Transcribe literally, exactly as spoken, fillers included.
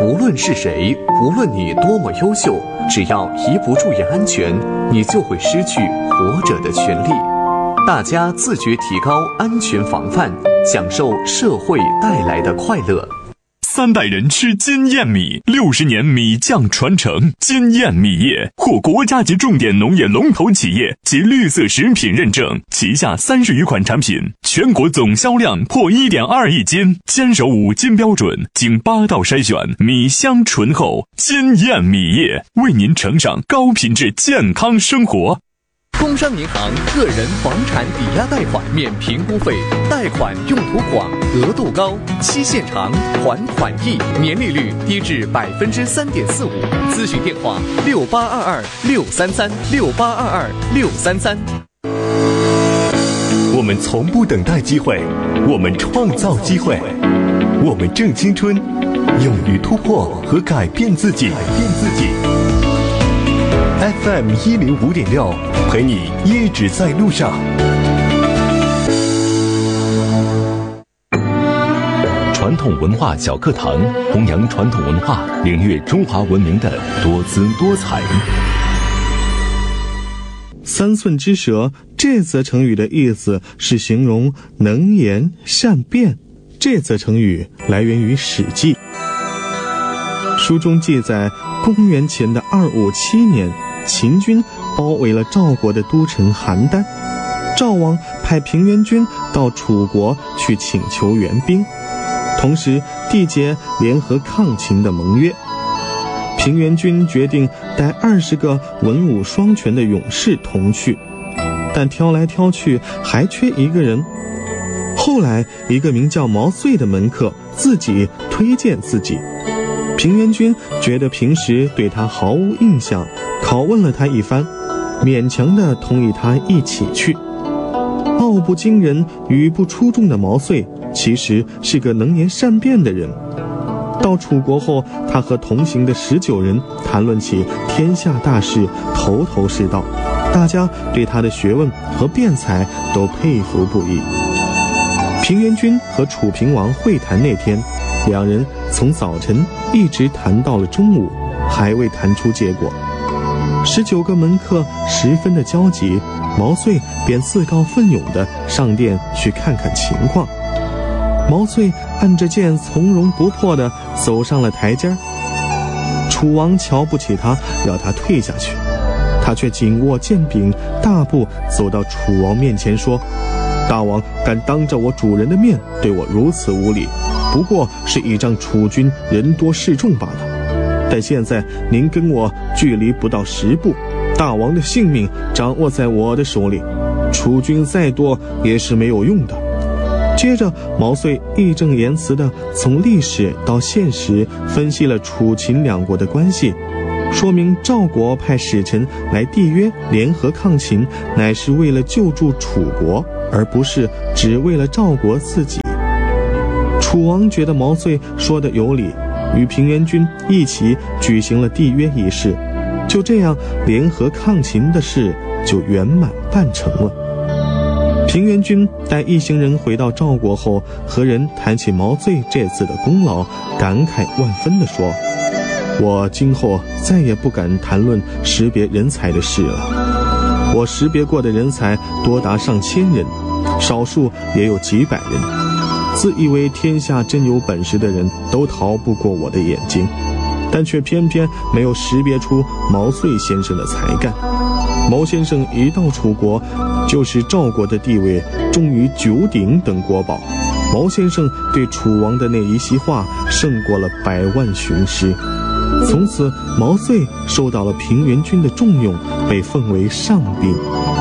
无论是谁，无论你多么优秀，只要一不注意安全，你就会失去活着的权利。大家自觉提高安全防范，享受社会带来的快乐。 三代人吃金燕米，六十年米酱传承。金燕米业获国家级重点农业龙头企业及绿色食品认证，旗下三十余款产品，全国总销量破 一点二亿斤，坚守五金标准，经八道筛选，米香醇厚。金燕米业为您呈上高品质健康生活。 工商银行个人房产抵押贷款免评估费，贷款用途广，额度高，期限长，还款易，年利率低至百分之三点四五。咨询电话：六八二二六三三六八二二六三三。 我们从不等待机会，我们创造机会，我们正青春，勇于突破和改变自己。改变自己。F M 一零五点六，陪你一直在路上。传统文化小课堂，弘扬传统文化，领略中华文明的多姿多彩。 三寸之舌这则成语的意思是形容能言善辩。这则成语来源于《史记》，书中记载，公元前的二五七年，秦军包围了赵国的都城邯郸，赵王派平原君到楚国去请求援兵，同时缔结联合抗秦的盟约。平原君决定带二十个文武双全的勇士同去，但挑来挑去还缺一个人。后来一个名叫毛遂的门客自己推荐自己，平原君觉得平时对他毫无印象，拷问了他一番，勉强地同意他一起去。傲不惊人，语不出众的毛遂其实是个能言善辩的人。到楚国后，他和同行的十九人谈论起天下大事，头头是道，大家对他的学问和辩才都佩服不已。平原君和楚平王会谈那天，两人从早晨一直谈到了中午，还未谈出结果。十九个门客十分的焦急，毛遂便自告奋勇地上殿去看看情况。毛遂按着剑从容不迫地走上了台阶，楚王瞧不起他，要他退下去，他却紧握剑柄，大步走到楚王面前说：大王敢当着我主人的面对我如此无礼，不过是倚仗楚军人多势众罢了。但现在您跟我距离不到十步，大王的性命掌握在我的手里，楚军再多也是没有用的。接着毛遂义正言辞地从历史到现实分析了楚秦两国的关系，说明赵国派使臣来缔约联合抗秦，乃是为了救助楚国，而不是只为了赵国自己。楚王觉得毛遂说的有理，与平原君一起举行了缔约仪式，就这样联合抗秦的事就圆满办成了。平原君带一行人回到赵国后，和人谈起毛遂这次的功劳，感慨万分地说：我今后再也不敢谈论识别人才的事了。我识别过的人才多达上千人，少数也有几百人，自以为天下真有本事的人都逃不过我的眼睛，但却偏偏没有识别出毛遂先生的才干。毛先生一到楚国，就使赵国的地位重于九鼎等国宝。毛先生对楚王的那一席话胜过了百万雄师，从此毛遂受到了平原君的重用，被奉为上宾。